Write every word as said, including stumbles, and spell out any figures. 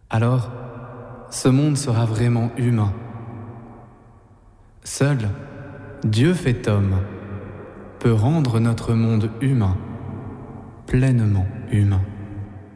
alors ce monde sera vraiment humain. Seul Dieu fait homme peut rendre notre monde humain, pleinement humain.